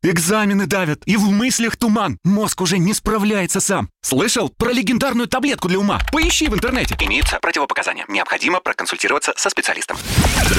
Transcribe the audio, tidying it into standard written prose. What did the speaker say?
Экзамены давят, и в мыслях туман. Мозг уже не справляется сам. Слышал про легендарную таблетку для ума? Поищи в интернете. Имеются противопоказания. Необходимо проконсультироваться со специалистом.